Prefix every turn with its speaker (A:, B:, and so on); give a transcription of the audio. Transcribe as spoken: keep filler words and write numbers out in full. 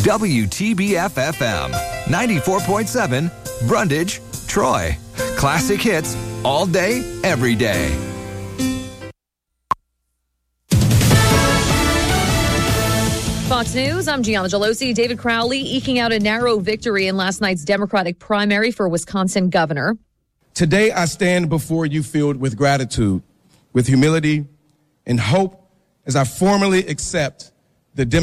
A: W T B F F M, ninety-four point seven, Brundage, Troy. Classic hits all day, every day.
B: Fox News, I'm Gianna Gelosi. David Crowley eking out a narrow victory in last night's Democratic primary for Wisconsin governor.
C: Today, I stand before you filled with gratitude, with humility and hope as I formally accept the Democratic